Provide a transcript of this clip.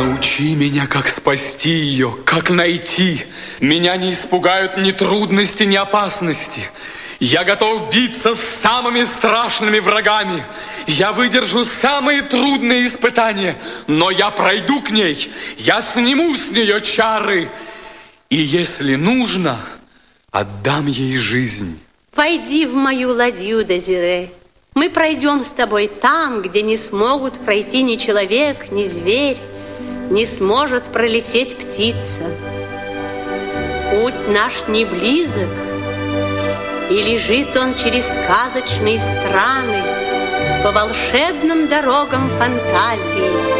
Научи меня, как спасти ее, как найти. Меня не испугают ни трудности, ни опасности. Я готов биться с самыми страшными врагами. Я выдержу самые трудные испытания, но я пройду к ней, я сниму с нее чары. И если нужно, отдам ей жизнь. Войди в мою ладью, Дезире. Мы пройдем с тобой там, где не смогут пройти ни человек, ни зверь, не сможет пролететь птица. Путь наш не близок, и лежит он через сказочные страны, по волшебным дорогам фантазии.